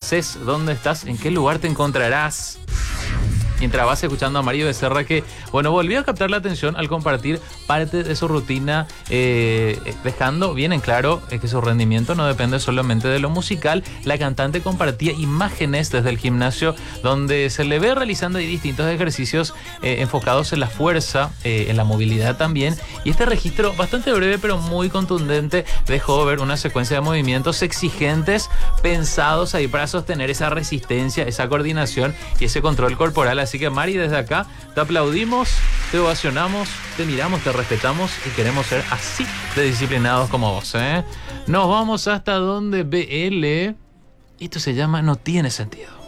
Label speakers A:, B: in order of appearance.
A: haces? ¿Dónde estás? ¿En qué lugar te encontrarás? Mientras vas escuchando a Mario Becerra, que, bueno, volvió a captar la atención al compartir parte de su rutina, dejando bien en claro que su rendimiento no depende solamente de lo musical. La cantante compartía imágenes desde el gimnasio donde se le ve realizando distintos ejercicios enfocados en la fuerza, en la movilidad también. Y este registro, bastante breve pero muy contundente, dejó ver una secuencia de movimientos exigentes, pensados ahí para sostener esa resistencia, esa coordinación y ese control corporal. Así que, Mari, desde acá te aplaudimos, te ovacionamos, te miramos, te respetamos y queremos ser así de disciplinados como vos, ¿eh? Nos vamos hasta donde BL. Esto se llama No Tiene Sentido.